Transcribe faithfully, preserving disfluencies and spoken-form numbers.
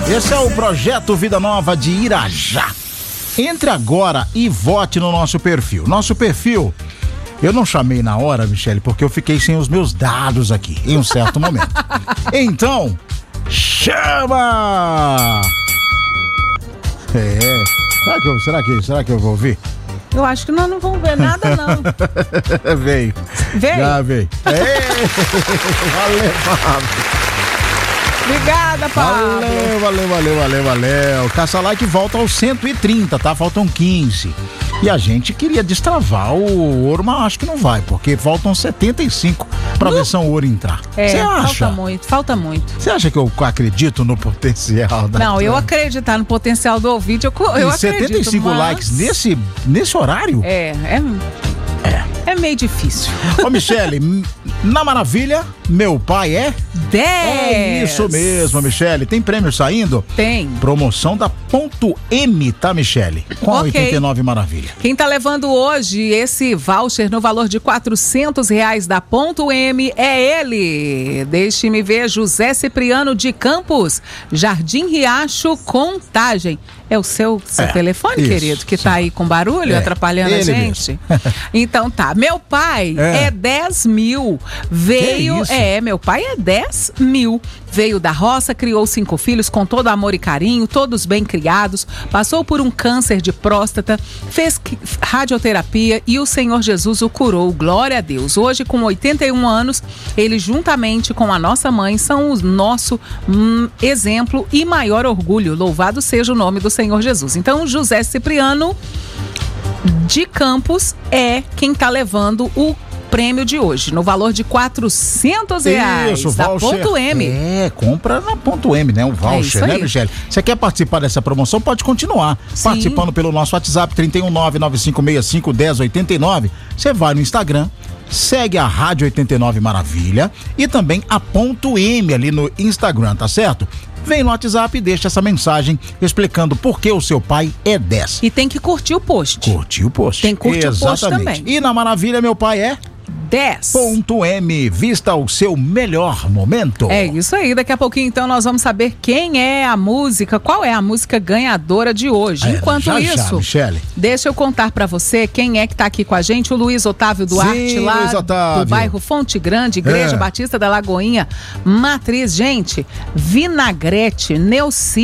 Esse é o Projeto Vida Nova de Irajá. Entre agora e vote no nosso perfil. Nosso perfil, eu não chamei na hora, Michele, porque eu fiquei sem os meus dados aqui, em um certo momento. Então, chama! É. Será que eu, será que, será que eu vou ouvir? Eu acho que nós não vamos ver nada, não. Veio. Veio? Já veio. Valeu, Pablo. Obrigada, Pablo. Valeu, valeu, valeu, valeu, valeu. Caça Like volta aos cento e trinta, tá? Faltam quinze. E a gente queria destravar o ouro, mas acho que não vai, porque faltam setenta e cinco pra ver se o ouro entrar. É, Você acha? falta muito, falta muito. Você acha que eu acredito no potencial da... Não, eu acreditar no potencial do ouvinte, eu, eu acredito. setenta e cinco mas... likes nesse, nesse horário? É, é... É. É meio difícil. Ô, Michele, na Maravilha, meu pai é? dez. É isso mesmo, Michele. Tem prêmio saindo? Tem. Promoção da Ponto M, tá, Michele? Com a Ok. oitenta e nove Maravilha. Quem tá levando hoje esse voucher no valor de quatrocentos reais da Ponto M é ele. Deixe-me ver, José Cipriano de Campos, Jardim Riacho, Contagem. É o seu, seu É, telefone, isso, querido, que sim. tá aí com barulho, É, atrapalhando a ele gente? Então tá, meu pai É. é dez mil. Veio, Que isso? é, meu pai é dez mil. Veio da roça, criou cinco filhos com todo amor e carinho, todos bem criados, passou por um câncer de próstata, fez qui- radioterapia e o Senhor Jesus o curou, glória a Deus. Hoje, com oitenta e um anos, ele juntamente com a nossa mãe são o nosso hum, exemplo e maior orgulho. Louvado seja o nome do Senhor Jesus. Então, José Cipriano de Campos é quem está levando o prêmio de hoje, no valor de quatrocentos reais. Isso, da voucher. Ponto M. É, compra na Ponto M, né? Um voucher, isso né, aí. Michele? Você quer participar dessa promoção? Pode continuar Sim. participando pelo nosso WhatsApp trinta e um nove nove cinco seis cinco um zero oito nove. Você vai no Instagram, segue a Rádio oitenta e nove Maravilha e também a Ponto M ali no Instagram, tá certo? Vem no WhatsApp e deixa essa mensagem explicando por que o seu pai é dez. E tem que curtir o post. Curtiu o post. Tem que curtir o post Exatamente. também. E na Maravilha, meu pai é dez. Ponto M. Vista o seu melhor momento. É isso aí, daqui a pouquinho então nós vamos saber quem é a música, qual é a música ganhadora de hoje. É, Enquanto já, já, isso, Michele. deixa eu contar pra você quem é que tá aqui com a gente, o Luiz Otávio Duarte, Sim, lá Luiz Otávio. do bairro Fonte Grande, Igreja É. Batista da Lagoinha, Matriz. Gente, Vinagrete, Neuci